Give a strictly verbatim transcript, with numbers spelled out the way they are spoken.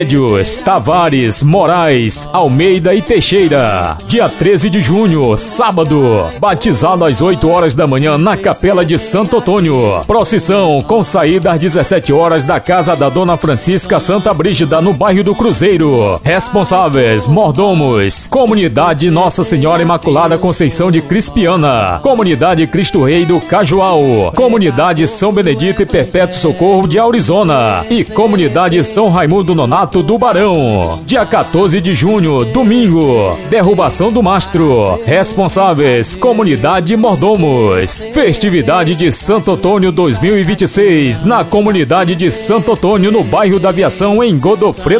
Tavares, Moraes, Almeida e Teixeira. Dia treze de junho, sábado, batizado às oito horas da manhã na Capela de Santo Antônio. Procissão com saída às dezessete horas da casa da Dona Francisca Santa Brígida, no bairro do Cruzeiro. Responsáveis, mordomos, Comunidade Nossa Senhora Imaculada Conceição de Crispiana, Comunidade Cristo Rei do Cajual, Comunidade São Benedito e Perpétuo Socorro de Aurizona e Comunidade São Raimundo Nonato do Barão. Dia quatorze de junho, domingo, derrubação do mastro. Responsáveis, Comunidade Mordomos. Festividade de Santo Antônio dois mil e vinte e seis na Comunidade de Santo Antônio, no bairro da Aviação, em Godofredo